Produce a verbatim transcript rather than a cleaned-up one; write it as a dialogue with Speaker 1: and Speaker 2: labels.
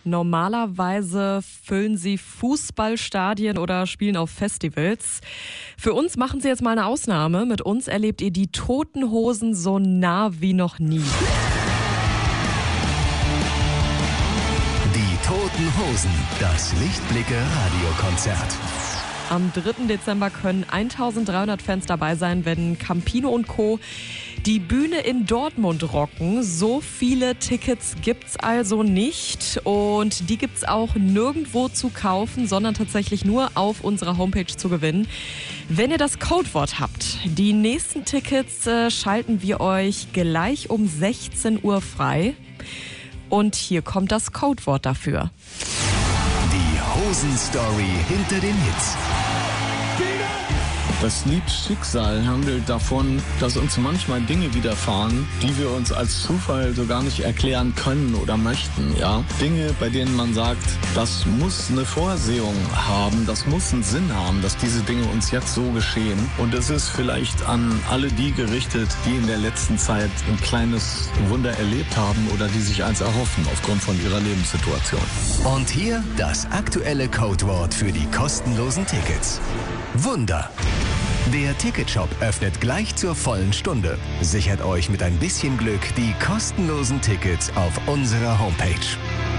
Speaker 1: Normalerweise füllen sie Fußballstadien oder spielen auf Festivals. Für uns machen sie jetzt mal eine Ausnahme. Mit uns erlebt ihr die Toten Hosen so nah wie noch nie.
Speaker 2: Die Toten Hosen, das Lichtblicke-Radiokonzert.
Speaker 1: Am dritten Dezember können eintausenddreihundert Fans dabei sein, wenn Campino und Co. die Bühne in Dortmund rocken. So viele Tickets gibt's also nicht und die gibt's auch nirgendwo zu kaufen, sondern tatsächlich nur auf unserer Homepage zu gewinnen. Wenn ihr das Codewort habt, die nächsten Tickets äh, schalten wir euch gleich um sechzehn Uhr frei. Und hier kommt das Codewort dafür.
Speaker 2: Die Hosen-Story hinter den Hits.
Speaker 3: Das Lied Schicksal handelt davon, dass uns manchmal Dinge widerfahren, die wir uns als Zufall so gar nicht erklären können oder möchten. Ja? Dinge, bei denen man sagt, das muss eine Vorsehung haben, das muss einen Sinn haben, dass diese Dinge uns jetzt so geschehen. Und es ist vielleicht an alle die gerichtet, die in der letzten Zeit ein kleines Wunder erlebt haben oder die sich eins erhoffen aufgrund von ihrer Lebenssituation.
Speaker 2: Und hier das aktuelle Codewort für die kostenlosen Tickets. Wunder. Der Ticketshop öffnet gleich zur vollen Stunde. Sichert euch mit ein bisschen Glück die kostenlosen Tickets auf unserer Homepage.